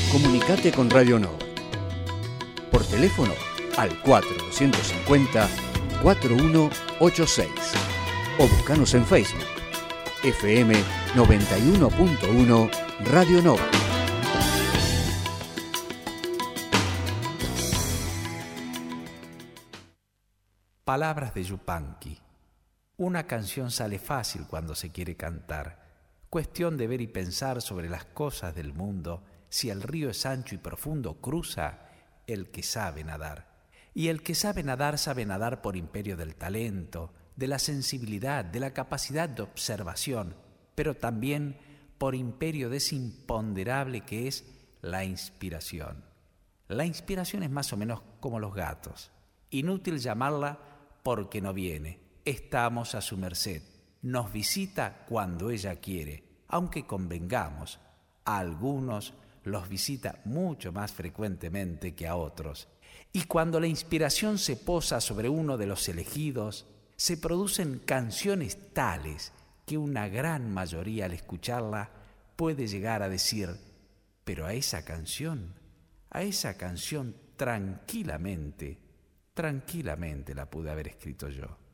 Comunicate con Radio Nova. Por teléfono al 4250-4186 o buscanos en Facebook. FM 91.1 Radio Nova. Palabras de Yupanqui. Una canción sale fácil cuando se quiere cantar. Cuestión de ver y pensar sobre las cosas del mundo. Si el río es ancho y profundo, cruza el que sabe nadar. Y el que sabe nadar por imperio del talento, de la sensibilidad, de la capacidad de observación, pero también por imperio de ese imponderable que es la inspiración. La inspiración es más o menos como los gatos. Inútil llamarla porque no viene. Estamos a su merced. Nos visita cuando ella quiere, aunque convengamos, a algunos los visita mucho más frecuentemente que a otros. Y cuando la inspiración se posa sobre uno de los elegidos, se producen canciones tales que una gran mayoría al escucharla puede llegar a decir: pero a esa canción tranquilamente la pude haber escrito yo.